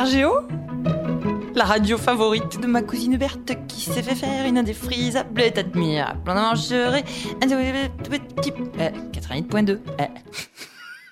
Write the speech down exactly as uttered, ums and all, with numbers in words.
R G O, la radio favorite de ma cousine Berthe qui sait faire une indéfrisable et admirable. On en mangerait un petit... quatre-vingt-huit point deux.